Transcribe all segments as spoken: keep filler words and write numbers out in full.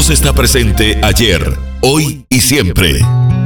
Dios está presente ayer, hoy y siempre.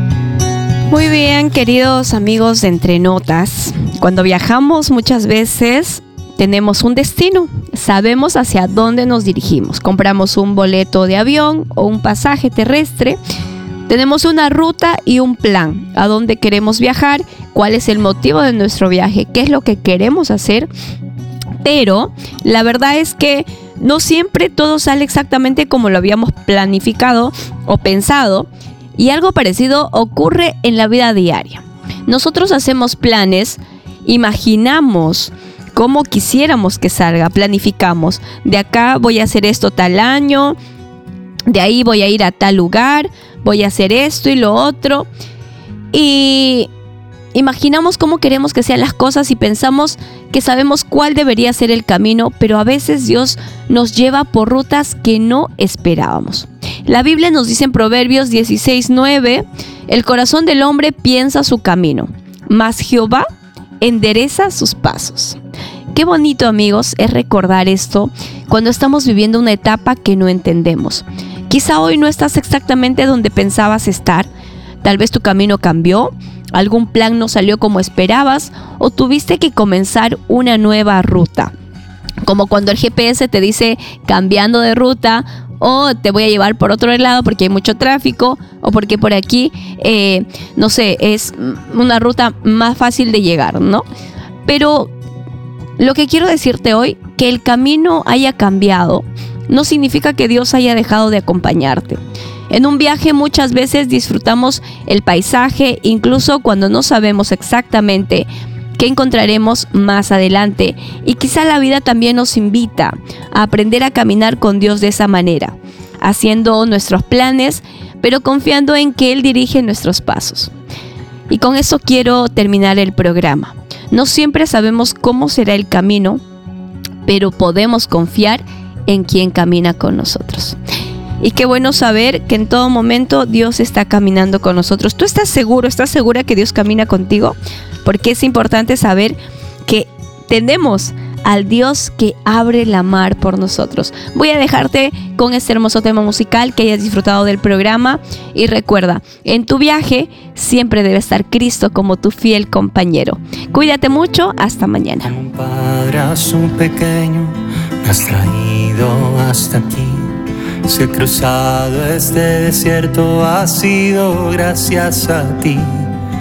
Muy bien, queridos amigos de Entre Notas. Cuando viajamos muchas veces tenemos un destino, sabemos hacia dónde nos dirigimos. Compramos un boleto de avión o un pasaje terrestre. Tenemos una ruta y un plan, a dónde queremos viajar, cuál es el motivo de nuestro viaje, qué es lo que queremos hacer. Pero la verdad es que no siempre todo sale exactamente como lo habíamos planificado o pensado, y algo parecido ocurre en la vida diaria. Nosotros hacemos planes, imaginamos cómo quisiéramos que salga, planificamos. De acá voy a hacer esto tal año, de ahí voy a ir a tal lugar, voy a hacer esto y lo otro. Y imaginamos cómo queremos que sean las cosas y pensamos que sabemos cuál debería ser el camino, pero a veces Dios nos lleva por rutas que no esperábamos. La Biblia nos dice en Proverbios dieciséis nueve, el corazón del hombre piensa su camino, mas Jehová endereza sus pasos. Qué bonito, amigos, es recordar esto cuando estamos viviendo una etapa que no entendemos. Quizá hoy no estás exactamente donde pensabas estar, tal vez tu camino cambió, algún plan no salió como esperabas o tuviste que comenzar una nueva ruta. Como cuando el G P S te dice cambiando de ruta o te voy a llevar por otro lado porque hay mucho tráfico o porque por aquí, eh, no sé, es una ruta más fácil de llegar, ¿no? Pero lo que quiero decirte hoy, que el camino haya cambiado, no significa que Dios haya dejado de acompañarte. En un viaje muchas veces disfrutamos el paisaje, incluso cuando no sabemos exactamente qué encontraremos más adelante. Y quizá la vida también nos invita a aprender a caminar con Dios de esa manera, haciendo nuestros planes, pero confiando en que Él dirige nuestros pasos. Y con eso quiero terminar el programa. No siempre sabemos cómo será el camino, pero podemos confiar en quien camina con nosotros. Y qué bueno saber que en todo momento Dios está caminando con nosotros. ¿Tú estás seguro, estás segura que Dios camina contigo? Porque es importante saber que tenemos al Dios que abre la mar por nosotros. Voy a dejarte con este hermoso tema musical, que hayas disfrutado del programa. Y recuerda, en tu viaje siempre debe estar Cristo como tu fiel compañero. Cuídate mucho, hasta mañana. Como un padre a su pequeño, me has traído hasta aquí. Si he cruzado este desierto, ha sido gracias a ti.